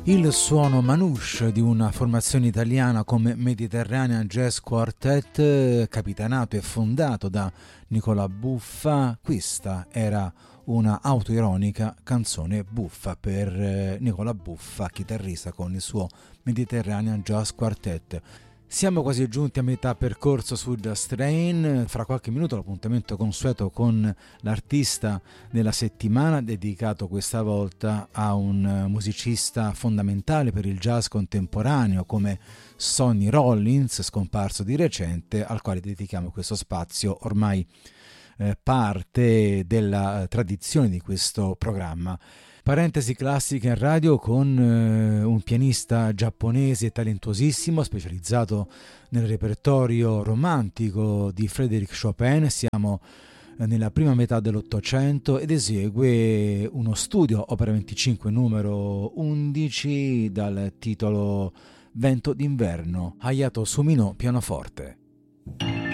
Il suono manouche di una formazione italiana come Mediterranean Jazz Quartet, capitanato e fondato da Nicola Buffa. Questa era una autoironica canzone buffa per Nicola Buffa, chitarrista con il suo Mediterranean Jazz Quartet. Siamo quasi giunti a metà percorso su Just Train. Fra qualche minuto l'appuntamento consueto con l'artista della settimana, dedicato questa volta a un musicista fondamentale per il jazz contemporaneo come Sonny Rollins, scomparso di recente, al quale dedichiamo questo spazio ormai parte della tradizione di questo programma. Parentesi classica in radio con un pianista giapponese talentuosissimo, specializzato nel repertorio romantico di Frédéric Chopin. Siamo nella prima metà dell'Ottocento ed esegue uno studio opera 25 numero 11 dal titolo Vento d'inverno. Hayato Sumino, pianoforte.